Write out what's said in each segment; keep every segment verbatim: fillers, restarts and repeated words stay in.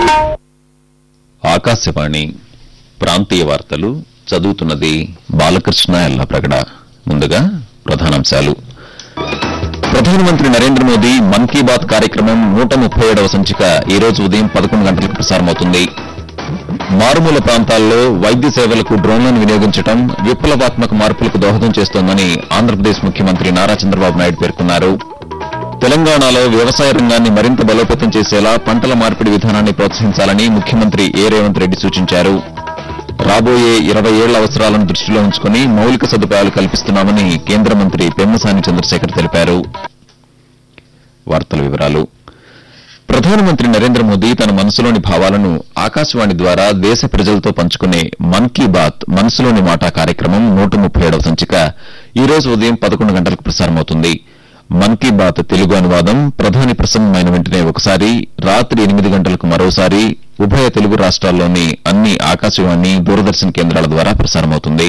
ఆకాశవాణి ప్రాంతీయ వార్తలు చదువుతున్నది బాలకృష్ణ ఎల్లప్రగడ. ముందుగా ప్రధానాంశాలు. ప్రధానమంత్రి నరేంద్ర మోదీ మన్ కీ బాత్ కార్యక్రమం నూట ముప్పై ఏడవ సంచిక ఈ రోజు ఉదయం పదకొండు గంటలకు ప్రసారమవుతుంది. మారుమూల ప్రాంతాల్లో వైద్య సేవలకు డ్రోన్లను వినియోగించడం విప్లవాత్మక మార్పులకు దోహదం చేస్తోందని ఆంధ్రప్రదేశ్ ముఖ్యమంత్రి నారా చంద్రబాబు నాయుడు పేర్కొన్నారు. తెలంగాణలో వ్యవసాయ రంగాన్ని మరింత బలోపేతం చేసేలా పంటల మార్పిడి విధానాన్ని ప్రోత్సహించాలని ముఖ్యమంత్రి ఏ రేవంత్ రెడ్డి సూచించారు. రాబోయే ఇరవై ఏళ్ల అవసరాలను దృష్టిలో ఉంచుకుని మౌలిక సదుపాయాలు కల్పిస్తున్నామని కేంద్ర మంత్రి పెమ్మసాని చంద్రశేఖర్ తెలిపారు. వార్తల వివరాలు. ప్రధానమంత్రి నరేంద్ర మోదీ తన మనసులోని భావాలను ఆకాశవాణి ద్వారా దేశ ప్రజలతో పంచుకునే మన్ కీ బాత్ మనసులోని మాట కార్యక్రమం నూట ముప్పై ఏడవ సంచిక ఈ రోజు ఉదయం పదకొండు గంటలకు ప్రసారమవుతుంది. మన్ కీ బాత్ తెలుగు అనువాదం ప్రధాని ప్రసంగమైన వెంటనే ఒకసారి, రాత్రి ఎనిమిది గంటలకు మరోసారి ఉభయ తెలుగు రాష్ట్రాల్లోని అన్ని ఆకాశవాణి, దూరదర్శన్ కేంద్రాల ద్వారా ప్రసారమవుతుంది.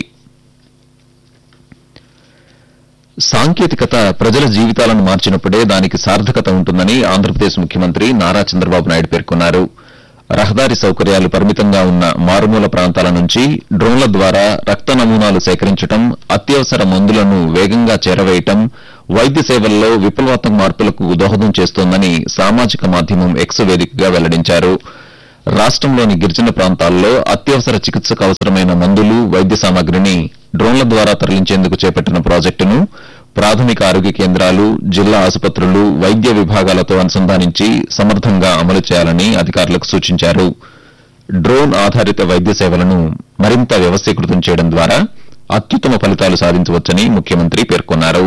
సాంకేతికత ప్రజల జీవితాలను మార్చినప్పుడే దానికి సార్థకత ఉంటుందని ఆంధ్రప్రదేశ్ ముఖ్యమంత్రి నారా చంద్రబాబు నాయుడు పేర్కొన్నారు. రహదారి సౌకర్యాలు పరిమితంగా ఉన్న మారుమూల ప్రాంతాల నుంచి డ్రోన్ల ద్వారా రక్త నమూనాలు సేకరించడం, అత్యవసర మందులను వేగంగా చేరవేయటం వైద్య సేవల్లో విప్లవాత్మక మార్పులకు దోహదం చేస్తోందని సామాజిక మాధ్యమం ఎక్స్ వేదికగా వెల్లడించారు. రాష్టంలోని గిరిజన ప్రాంతాల్లో అత్యవసర చికిత్సకు అవసరమైన మందులు, వైద్య సామగ్రిని డ్రోన్ల ద్వారా తరలించేందుకు చేపట్టిన ప్రాజెక్టును ప్రాథమిక ఆరోగ్య కేంద్రాలు, జిల్లా ఆసుపత్రులు, వైద్య విభాగాలతో అనుసంధానించి సమర్థంగా అమలు చేయాలని అధికారులకు సూచించారు. డ్రోన్ ఆధారిత వైద్య సేవలను మరింత వ్యవస్థీకృతం చేయడం ద్వారా అత్యుత్తమ ఫలితాలు సాధించవచ్చని ముఖ్యమంత్రి పేర్కొన్నారు.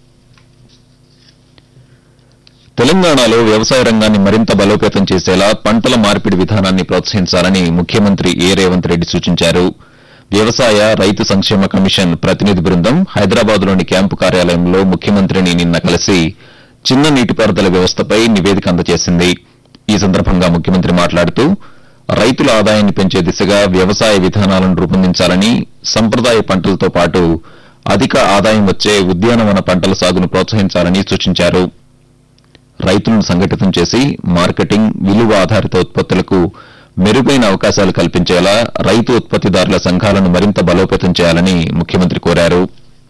తెలంగాణలో వ్యవసాయ రంగాన్ని మరింత బలోపేతం చేసేలా పంటల మార్పిడి విధానాన్ని ప్రోత్సహించాలని ముఖ్యమంత్రి ఏ రేవంత్ రెడ్డి సూచించారు. వ్యవసాయ రైతు సంక్షేమ కమిషన్ ప్రతినిధి బృందం హైదరాబాద్లోని క్యాంపు కార్యాలయంలో ముఖ్యమంత్రిని నిన్న కలిసి చిన్న నీటిపారుదల వ్యవస్థపై నివేదిక అందజేసింది. ఈ సందర్భంగా ముఖ్యమంత్రి మాట్లాడుతూ రైతుల ఆదాయాన్ని పెంచే దిశగా వ్యవసాయ విధానాలను రూపొందించాలని, సంప్రదాయ పంటలతో పాటు అధిక ఆదాయం వచ్చే ఉద్యానవన పంటల సాగును ప్రోత్సహించాలని సూచించారు. రైతులను సంఘటితం చేసి మార్కెటింగ్, విలువ ఆధారిత ఉత్పత్తులకు మెరుగైన అవకాశాలు కల్పించేలా రైతు ఉత్పత్తిదారుల సంఘాలను మరింత బలోపేతం చేయాలని ముఖ్యమంత్రి కోరారు.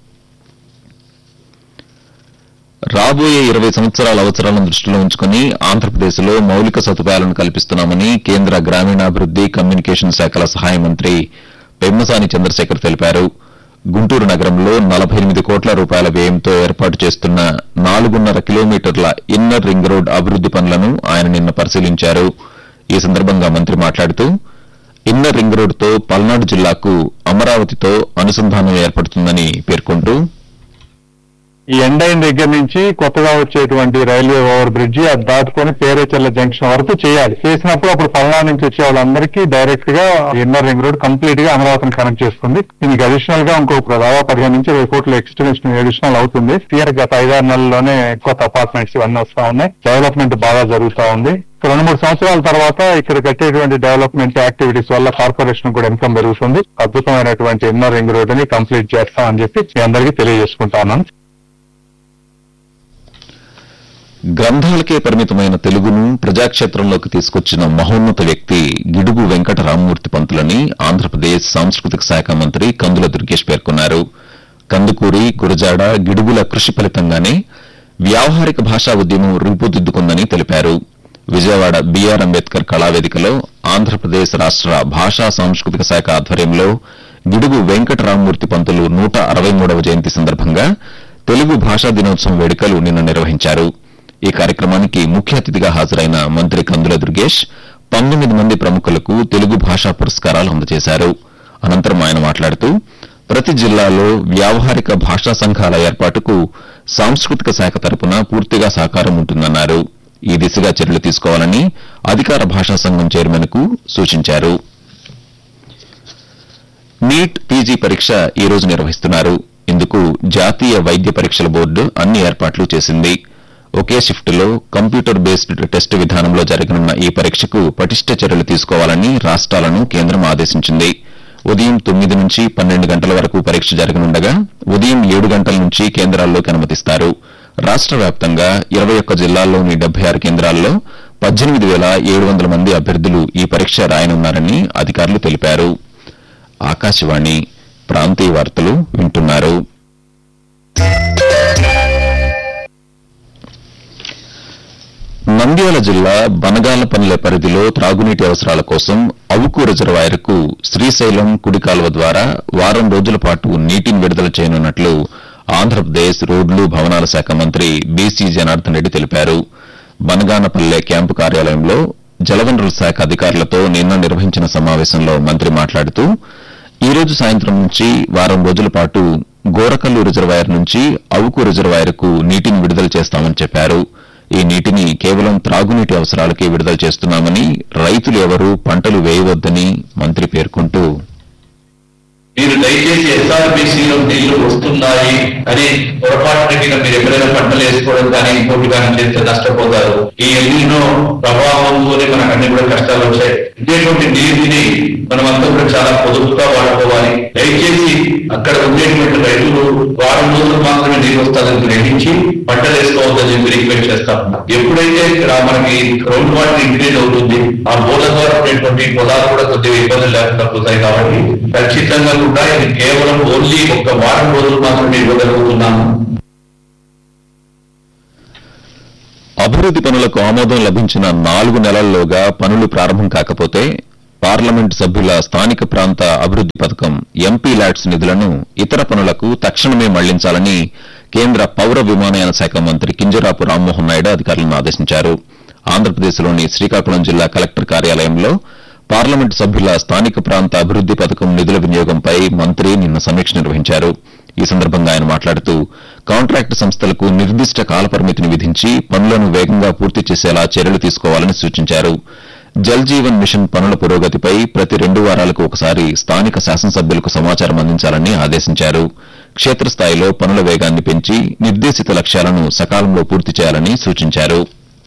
రాబోయే ఇరవై సంవత్సరాల అవసరాలను దృష్టిలో ఉంచుకుని ఆంధ్రప్రదేశ్లో మౌలిక సదుపాయాలను కల్పిస్తున్నామని కేంద్ర గ్రామీణాభివృద్ది, కమ్యూనికేషన్ శాఖల సహాయ మంత్రి పెమ్మసాని చంద్రశేఖర్ తెలిపారు. గుంటూరు నగరంలో నలభై ఎనిమిది కోట్ల రూపాయల వ్యయంతో ఏర్పాటు చేస్తున్న నాలుగున్నర కిలోమీటర్ల ఇన్నర్ రింగ్ రోడ్ అభివృద్ది పనులను ఆయన నిన్న పరిశీలించారు. ఈ సందర్భంగా మంత్రి మాట్లాడుతూ ఇన్నర్ రింగ్ రోడ్డుతో పల్నాడు జిల్లాకు అమరావతితో అనుసంధానం ఏర్పడుతుందని పేర్కొంటూ, ఈ ఎండైన్ దగ్గర నుంచి కొత్తగా వచ్చేటువంటి రైల్వే ఓవర్ బ్రిడ్జి అది దాటుకొని పేరేచర్ల జంక్షన్ వరకు చేయాలి. చేసినప్పుడు అప్పుడు పల్నాడు నుంచి వచ్చే వాళ్ళందరికీ డైరెక్ట్ గా ఇన్నర్ రింగ్ రోడ్ కంప్లీట్ గా అమరావతిని కనెక్ట్ చేస్తుంది. దీనికి అడిషనల్ గా ఇంకో దాదాపు పదిహేను నుంచి ఇరవై కోట్ల ఎక్స్టెన్షన్ అడిషనల్ అవుతుంది. క్లియర్ గత ఐదారు నెలల్లోనే కొత్త అపార్ట్మెంట్స్ ఇవన్నీ వస్తా ఉన్నాయి. డెవలప్మెంట్ బాగా జరుగుతా ఉంది. రెండు మూడు సంవత్సరాల తర్వాత ఇక్కడ కట్టేటువంటి డెవలప్మెంట్ యాక్టివిటీస్ వల్ల కార్పొరేషన్ కూడా ఇన్కమ్ పెరుగుతుంది. అద్భుతమైనటువంటి ఇన్నర్ రింగ్ రోడ్ ని కంప్లీట్ చేస్తామని చెప్పి మీ అందరికీ తెలియజేసుకుంటా ఉన్నాను. గ్రంథాలకే పరిమితమైన తెలుగును ప్రజాక్షేత్రంలోకి తీసుకొచ్చిన మహోన్నత వ్యక్తి గిడుగు వెంకట రామ్మూర్తి పంతులని ఆంధ్రప్రదేశ్ సాంస్కృతిక శాఖ మంత్రి కందుల దుర్గేష్ పేర్కొన్నారు. కందుకూరి, గురజాడ, గిడుగుల కృషి ఫలితంగానే వ్యావహారిక భాషా ఉద్యమం రూపుదిద్దుకుందని తెలిపారు. విజయవాడ బీఆర్ అంబేద్కర్ కళావేదికలో ఆంధ్రప్రదేశ్ రాష్ట భాషా సాంస్కృతిక శాఖ ఆధ్వర్యంలో గిడుగు వెంకట రామ్మూర్తి పంతులు నూట అరవై మూడవ జయంతి సందర్భంగా తెలుగు భాషా దినోత్సవం వేడుకలు నిన్న నిర్వహించారు. ఈ కార్యక్రమానికి ముఖ్య అతిథిగా హాజరైన మంత్రి కందుల దుర్గేష్ పంతొమ్మిది మంది ప్రముఖులకు తెలుగు భాషా పురస్కారాలు అందజేశారు. అనంతరం ఆయన మాట్లాడుతూ ప్రతి జిల్లాలో వ్యావహారిక భాషా సంఘాల ఏర్పాటుకు సాంస్కృతిక శాఖ తరపున పూర్తిగా సహకారం ఉంటుందన్నారు. ఈ దిశగా చర్యలు తీసుకోవాలని అధికార భాషా సంఘం చైర్మన్ కు సూచించారు. నీట్ పీజీ పరీక్ష ఈ రోజు నిర్వహిస్తున్నారు. ఇందుకు జాతీయ వైద్య పరీక్షల బోర్డు అన్ని ఏర్పాట్లు చేసింది. ఒకే షిఫ్ట్లో కంప్యూటర్ బేస్డ్ టెస్ట్ విధానంలో జరగనున్న ఈ పరీక్షకు పటిష్ట చర్యలు తీసుకోవాలని రాష్ట్రాలను కేంద్రం ఆదేశించింది. ఉదయం తొమ్మిది నుంచి పన్నెండు గంటల వరకు పరీక్ష జరగనుండగా ఉదయం ఏడు గంటల నుంచి కేంద్రాల్లోకి అనుమతిస్తారు. రాష్ట వ్యాప్తంగా ఇరవై ఒక్క జిల్లాల్లోని డెబ్బై ఆరు కేంద్రాల్లో పద్దెనిమిది వేల ఏడు వందల మంది అభ్యర్థులు ఈ పరీక్ష రాయనున్నారని అధికారులు తెలిపారు. ఆకాశవాణి ప్రాంతీయ వార్తలు వింటున్నారు. నంద్యాల జిల్లా బనగాలపల్లె పరిధిలో త్రాగునీటి అవసరాల కోసం అవుకు రిజర్వాయర్కు శ్రీశైలం కుడి కాలువ ద్వారా వారం రోజుల పాటు నీటిని విడుదల చేయనున్నట్లు ఆంధ్రప్రదేశ్ రోడ్లు భవనాల శాఖ మంత్రి బీసీ జనార్దన్ రెడ్డి తెలిపారు. బనగానపల్లె క్యాంపు కార్యాలయంలో జలవనరుల శాఖ అధికారులతో నిన్న నిర్వహించిన సమావేశంలో మంత్రి మాట్లాడుతూ ఈ రోజు సాయంత్రం నుంచి వారం రోజుల పాటు గోరకల్లు రిజర్వాయర్ నుంచి అవుకు రిజర్వాయర్కు నీటిని విడుదల చేస్తామని చెప్పారు. ఈ నీటిని కేవలం త్రాగునీటి అవసరాలకే విడుదల చేస్తున్నామని, రైతులు ఎవరూ పంటలు వేయవద్దని మంత్రి పేర్కొంటూ మీరు దయచేసి ఎస్ఆర్బీసీలో నీళ్లు వస్తున్నాయి అని పొరపాటున మీరు ఎక్కడైనా పంటలు వేసుకోవడం కానీ ఇంకోటి కానీ చేస్తే నష్టపోతారు. ఈ ఎల్లినో ప్రభావంతోనే మనకు అన్ని కూడా కష్టాలు వచ్చాయి. ఇటువంటి నీటిని మనమంతా కూడా చాలా పొదుపుగా వాడుకోవాలి. దయచేసి అక్కడ ఉండేటువంటి రైతులు వారం రోజులు మాత్రమే నీరు వస్తుందని గ్రహించి పంటలు వేసుకోవద్దని చెప్పి రిక్వెస్ట్ చేస్తాం. ఎప్పుడైతే మనకి గ్రౌండ్ వాటర్ ఇంక్రీజ్ అవుతుంది, ఆ బోర్ల ద్వారా ఉండేటువంటి పొలాలు కూడా కొద్దిగా ఇబ్బందులు లేకుండా పోతాయి. కాబట్టి ఖచ్చితంగా కూడా ఇది కేవలం ఓన్లీ ఒక వారం రోజులు మాత్రమే ఇవ్వగలుగుతున్నాము. అభివృద్ది పనులకు ఆమోదం లభించిన నాలుగు నెలల్లోగా పనులు ప్రారంభం కాకపోతే పార్లమెంటు సభ్యుల స్థానిక ప్రాంత అభివృద్ది పథకం ఎంపీ ల్యాడ్స్ నిధులను ఇతర పనులకు తక్షణమే మళ్లించాలని కేంద్ర పౌర విమానయాన శాఖ మంత్రి కింజరాపు రామ్మోహన్ నాయుడు అధికారులను ఆదేశించారు. ఆంధ్రప్రదేశ్లోని శ్రీకాకుళం జిల్లా కలెక్టర్ కార్యాలయంలో పార్లమెంటు సభ్యుల స్థానిక ప్రాంత అభివృద్ది పథకం నిధుల వినియోగంపై మంత్రి నిన్న సమీక్ష నిర్వహించారు. ఈ సందర్భంగా ఆయన మాట్లాడుతూ కాంట్రాక్టు సంస్థలకు నిర్దిష్ట కాలపరిమితిని విధించి పనులను వేగంగా పూర్తి చేసేలా చర్యలు తీసుకోవాలని సూచించారు. జల్ జీవన్ మిషన్ పనుల పురోగతిపై ప్రతి రెండు వారాలకు ఒకసారి స్థానిక శాసనసభ్యులకు సమాచారం అందించాలని ఆదేశించారు. క్షేత్రస్థాయిలో పనుల వేగాన్ని పెంచి నిర్దేశిత లక్ష్యాలను సకాలంలో పూర్తి చేయాలని సూచించారు.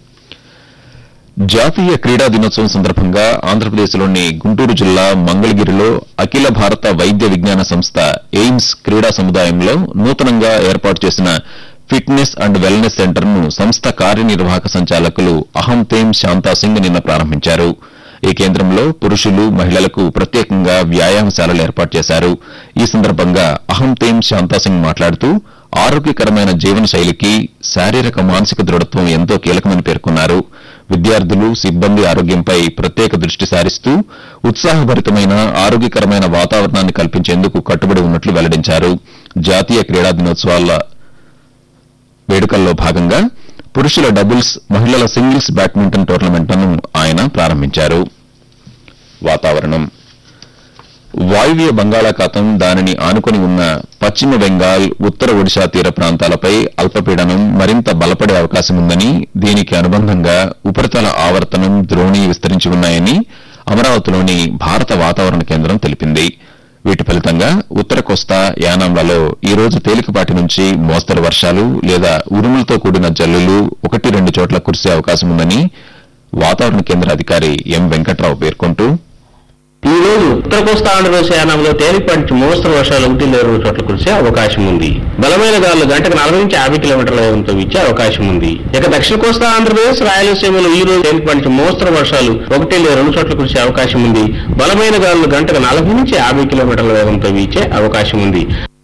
జాతీయ క్రీడా దినోత్సవం సందర్భంగా ఆంధ్రప్రదేశ్లోని గుంటూరు జిల్లా మంగళగిరిలో అఖిల భారత వైద్య విజ్ఞాన సంస్థ ఎయిమ్స్ క్రీడా సముదాయంలో నూతనంగా ఏర్పాటు చేసిన ఫిట్నెస్ అండ్ వెల్నెస్ సెంటర్ ను సంస్థ కార్యనిర్వాహక సంచాలకులు అహంతేమ్ శాంతాసింగ్ నిన్న ప్రారంభించారు. ఈ కేంద్రంలో పురుషులు, మహిళలకు ప్రత్యేకంగా వ్యాయామశాలలు ఏర్పాటు చేశారు. ఈ సందర్భంగా అహంతేమ్ శాంతాసింగ్ మాట్లాడుతూ ఆరోగ్యకరమైన జీవన శైలికి శారీరక మానసిక దృఢత్వం ఎంతో కీలకమని పేర్కొన్నారు. విద్యార్థులు, సిబ్బంది ఆరోగ్యంపై ప్రత్యేక దృష్టి సారిస్తూ ఉత్సాహభరితమైన ఆరోగ్యకరమైన వాతావరణాన్ని కల్పించేందుకు కట్టుబడి ఉన్నట్లు వెల్లడించారు. జాతీయ క్రీడా దినోత్సవాల వేడుకల్లో భాగంగా పురుషుల డబుల్స్, మహిళల సింగిల్స్ బ్యాడ్మింటన్ టోర్నమెంట్లను ఆయన ప్రారంభించారు. వాతావరణం. వాయువ్య బంగాళాఖాతం, దానిని ఆనుకొని ఉన్న పశ్చిమ బెంగాల్, ఉత్తర ఒడిశా తీర ప్రాంతాలపై అల్పపీడనం మరింత బలపడే అవకాశముందని, దీనికి అనుబంధంగా ఉపరితల ఆవర్తనం, ద్రోణి విస్తరించి ఉన్నాయని అమరావతిలోని భారత వాతావరణ కేంద్రం తెలిపింది. వీటి ఫలితంగా ఉత్తర కోస్తా, యానాంలలో ఈ రోజు తేలికపాటి నుంచి మోస్తరు వర్షాలు లేదా ఉరుములతో కూడిన జల్లులు ఒకటి రెండు చోట్ల కురిసే అవకాశముందని వాతావరణ కేంద్ర అధికారి ఎం వెంకట్రావు పేర్కొంటూ ఈ రోజు ఉత్తర కోస్తా ఆంధ్రప్రదేశ్ యానంలో తేలికపాటి మోస్తరు వర్షాలు ఒకటి లేదా చోట్ల కురిసే అవకాశం ఉంది. బలమైన గాలులు గంటకు నలభై నుంచి యాభై కిలోమీటర్ల వేగంతో వీచే అవకాశం ఉంది. ఇక దక్షిణ కోస్తా ఆంధ్రప్రదేశ్, రాయలసీమలో ఈ రోజు తేలికపాటి మోస్తరు వర్షాలు ఒకటి లేదా రెండు చోట్ల కురిసే అవకాశం ఉంది. బలమైన గాలులు గంటకు నలభై నుంచి యాభై కిలోమీటర్ల వేగంతో వీచే అవకాశం ఉంది.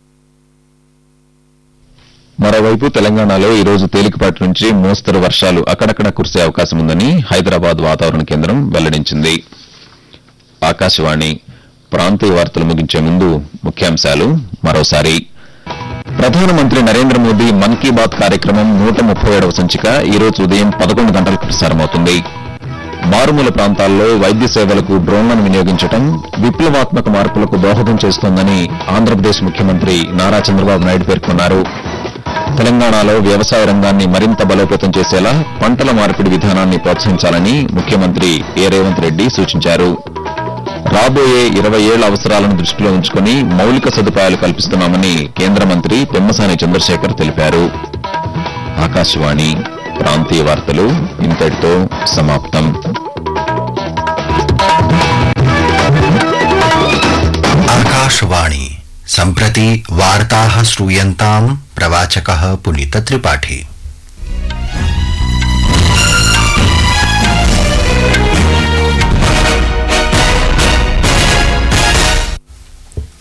మరోవైపు తెలంగాణలో ఈ రోజు తేలికపాటి నుంచి మోస్తరు వర్షాలు అక్కడక్కడ కురిసే అవకాశం ఉందని హైదరాబాద్ వాతావరణ కేంద్రం వెల్లడించింది. ఆకాశవాణి ప్రాంతీయ వార్తలు ముగించే ముందు ముఖ్యాంశాలు మరోసారి. ప్రధానమంత్రి నరేంద్ర మోదీ మన్ కీ బాత్ కార్యక్రమం నూట ముప్పై ఏడవ సంచిక ఈ రోజు ఉదయం పదకొండు గంటలకు ప్రసారమవుతుంది. మారుమూల ప్రాంతాల్లో వైద్య సేవలకు డ్రోన్లను వినియోగించడం విప్లవాత్మక మార్పులకు దోహదం చేస్తోందని ఆంధ్రప్రదేశ్ ముఖ్యమంత్రి నారా చంద్రబాబు నాయుడు పేర్కొన్నారు. తెలంగాణలో వ్యవసాయ రంగాన్ని మరింత బలోపేతం చేసేలా పంటల మార్పిడి విధానాన్ని ప్రోత్సహించాలని ముఖ్యమంత్రి ఏ రేవంత్ రెడ్డి సూచించారు. రాబోయే ఇరవై ఏళ్ల అవసరాలను దృష్టిలో ఉంచుకుని మౌలిక సదుపాయాలు కల్పిస్తున్నామని కేంద్ర మంత్రి పెమ్మసాని చంద్రశేఖర్ తెలిపారు. ఆకాశవాణి ప్రాంతీయ వార్తలు ఇంతటితో సమాప్తం. आकाशवाणी सम्प्रति वार्ताः श्रूयन्ताम् प्रवाचकः पुनीत त्रिपाठी।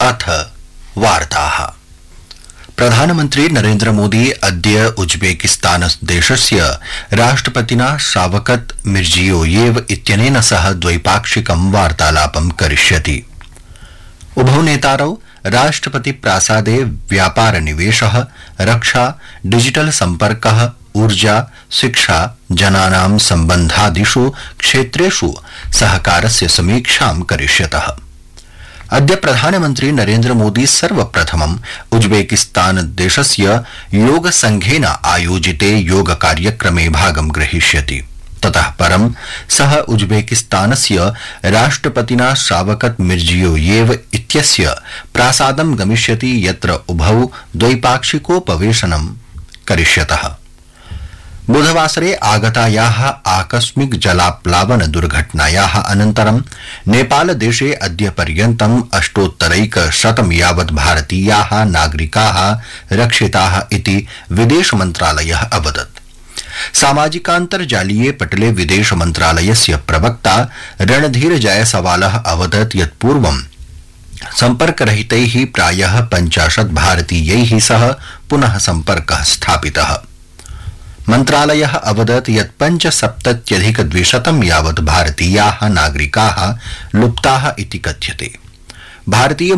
अथ वार्ताः। प्रधानमन्त्री नरेन्द्र मोदी अद्य उज्बेकिस्तान देशस्य राष्ट्रपतिना शावकत मिर्जियोयेव इत्यनेन सह द्वैपाक्षिकं वार्तालापं करिष्यति। उभौ नेतारौ राष्ट्रपति प्रासादे व्यापार निवेशः, रक्षा, डिजिटल सम्पर्कः, ऊर्जा, शिक्षा, जनानां सम्बन्धादिषु क्षेत्रेषु सहकारस्य समीक्षां करिष्यतः। अद्य प्रधानमन्त्री नरेन्द्र मोदी सर्वप्रथमम् उज्बेकिस्तान देशस्य योग संघेन आयोजिते योग कार्यक्रमे भागं ग्रहीष्यति। ततः परं सः उज्बेकिस्तानस्य राष्ट्रपतिना शावकत मिर्जियोयेव इत्यस्य प्रासादं गमिष्यति, यत्र उभौ द्वैपाक्षिकोपवेशनं करिष्यतः। बुधवासरे आगतायाः आकस्मिक जलाप्लावन दुर्घटनायाः अनन्तरं नेपालदेशे अद्य पर्यन्तम् अष्टोत्तरैकशतं यावत् भारतीयाः नागरिकाः रक्षिताः इति विदेश मन्त्रालयः अवदत्। सामाजिकान्तर्जालीये पटले विदेश मन्त्रालयस्य प्रवक्ता रणधीर जयसवालः अवदत् यत् पूर्वं सम्पर्करहितैः प्रायः पञ्चाशत् भारतीयैः सह पुनः सम्पर्कः स्थापितः। मन्त्रालयः अवदत् यत् पञ्चसप्तत्यधिक द्विशतं यावत् भारतीयाः नागरिकाः लुप्ताः इति कथ्यते। भारतीय